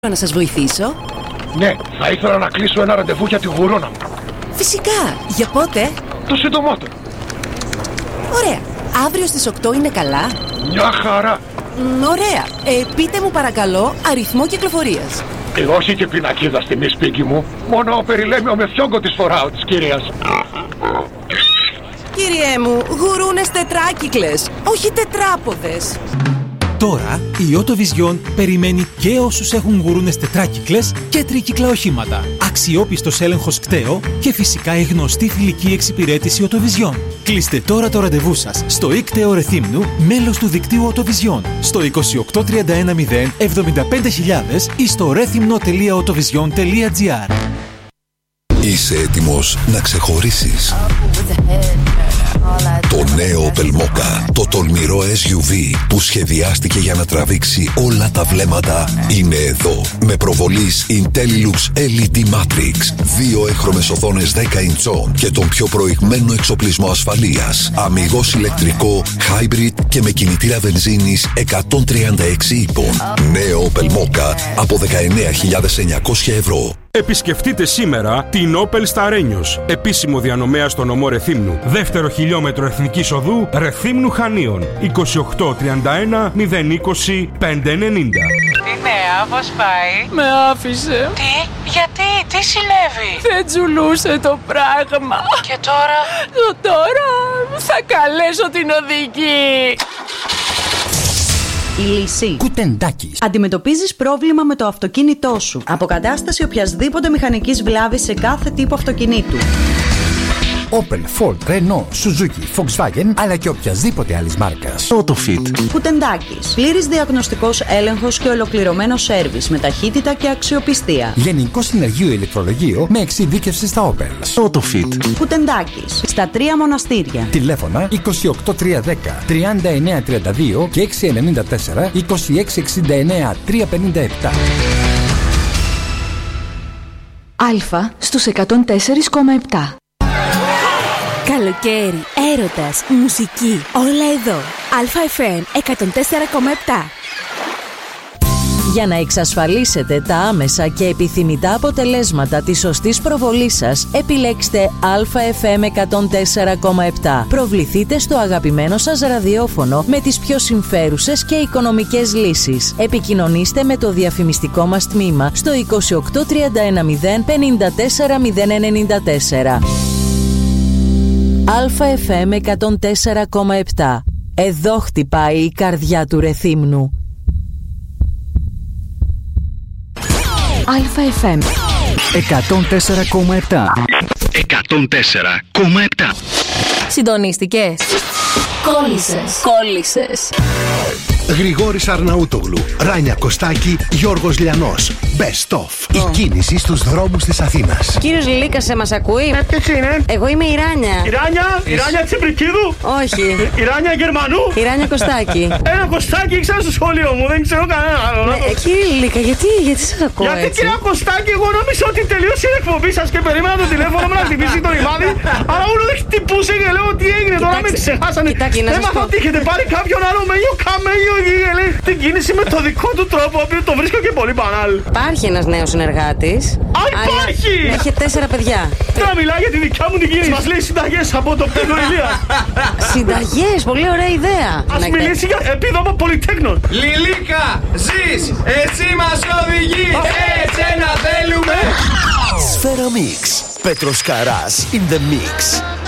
Να σας βοηθήσω? Ναι, θα ήθελα να κλείσω ένα ραντεβού για τη γουρόνα μου. Φυσικά, για πότε? Το συντομότερο. Ωραία, αύριο στις 8 είναι καλά? Μια χαρά. Ωραία, πείτε μου παρακαλώ αριθμό κυκλοφορίας. Όχι και πινακίδα στη μισπίκη μου. Μόνο περιλέμιο με φιόγκο της φοράω της κυρίας. Κύριέ μου, γουρούνες τετράκυκλες, όχι τετράποδες. Τώρα η Autovision περιμένει και όσους έχουν γουρούνες τετράκυκλες και τρίκυκλα οχήματα. Αξιόπιστος έλεγχος κταίο και φυσικά η γνωστή φιλική εξυπηρέτηση Autovision. Κλείστε τώρα το ραντεβού σας στο ΙΚΤΕΟ Ρεθύμνου, μέλος του δικτύου Autovision, στο 28310 75000 ή στο rethymno.autovision.gr. Είσαι έτοιμος να ξεχωρίσεις? Το νέο Opel Mokka, το τολμηρό SUV που σχεδιάστηκε για να τραβήξει όλα τα βλέμματα, είναι εδώ. Με προβολής IntelliLux LED Matrix, 2 έχρωμες οθόνες 10 ιντσών και τον πιο προηγμένο εξοπλισμό ασφαλείας. Αμιγώς ηλεκτρικό, hybrid και με κινητήρα βενζίνης 136 ύπων. Νέο Opel Mokka από 19.900 ευρώ. Επισκεφτείτε σήμερα την Opel στα Ρένιος, επίσημο διανομέα στο νομό Ρεθύμνου. Δεύτερο χιλιόμετρο εθνικής οδού Ρεθύμνου Χανίων. 2831 020 590. Τι νέα, πώς πάει? Με άφησε. Τι, γιατί, τι συνέβη? Δεν τζουλούσε το πράγμα. Και τώρα? Τώρα θα καλέσω την οδηγή. Η λύση. Κουτεντάκης. Αντιμετωπίζεις πρόβλημα με το αυτοκίνητό σου. Αποκατάσταση οποιασδήποτε μηχανικής βλάβης σε κάθε τύπο αυτοκινήτου. Opel, Ford, Renault, Suzuki, Volkswagen, αλλά και οποιασδήποτε άλλης μάρκας. Autofit. Κουτεντάκης. Πλήρης διαγνωστικός έλεγχος και ολοκληρωμένο σέρβις με ταχύτητα και αξιοπιστία. Γενικό συνεργείο ηλεκτρολογείο με εξειδίκευση στα Opel. Autofit. Κουτεντάκης. Στα 3 μοναστήρια. Τηλέφωνα 28310 3932 και 694 2669 357. Αλφα στους 104,7. Καλοκαίρι, έρωτας, μουσική, όλα εδώ. ΑΦΜ 104,7. Για να εξασφαλίσετε τα άμεσα και επιθυμητά αποτελέσματα της σωστής προβολής σας, επιλέξτε ΑΦΜ 104,7. Προβληθείτε στο αγαπημένο σας ραδιόφωνο με τις πιο συμφέρουσες και οικονομικές λύσεις. Επικοινωνήστε με το διαφημιστικό μας τμήμα στο 28310 54 094. ΑΦΜ 104,7. Εδώ χτυπάει η καρδιά του Ρεθύμνου. ΑΦΜ 104,7. 104,7. Συντονίστηκες? Κόλλησες. Γρηγόρης Αρναούτογλου, Ράνια Κωστάκη, Γιώργος Λιανός. Best of. Η κίνηση στους δρόμους της Αθήνας. Κύριος Λίλικας μας ακούει? Ποιος είναι? Εγώ είμαι η Ράνια. Η Ράνια? Η Ράνια Τσιπρικίδου? Όχι. Η Ράνια Γερμανού? Η Ράνια Κωστάκη. Ένα Κωστάκη ήξερα στο σχολείο μου, δεν ξέρω κανένα άλλο. Κύριε Λίλικα, γιατί σας ακούω γιατί έτσι? κύριε Κωστάκη, εγώ νόμιζα ότι τελείωσε η εκπομπή σας και περίμενα το τηλέφωνο μου να χτυπήσει το ρημάδι. Αλλά όλο δεν χτυπούσε και λέω τι έγινε τώρα, με ξεχάσανε. Έμαθα ότι είχετε πάρει κάποιον άλλο μέλιο καμέλιο και λέει την κίνηση με το δικό του τρόπο, ο οποίος το βρίσκω και πολύ μπανάλ. Υπάρχει ένας νέος συνεργάτης. Υπάρχει! Έχει 4 παιδιά. Τώρα μιλάει για τη δικιά μου την κίνηση. Μας λέει συνταγές από το πτέρνο Ηλίας. Συνταγές, πολύ ωραία ιδέα. Ας μιλήσει για επίδομα πολυτέκνων. Λιλίκα, ζεις, εσύ μας οδηγείς, έτσι να θέλουμε. Σφαίρα Mix. Πέτρος Καράς in the mix.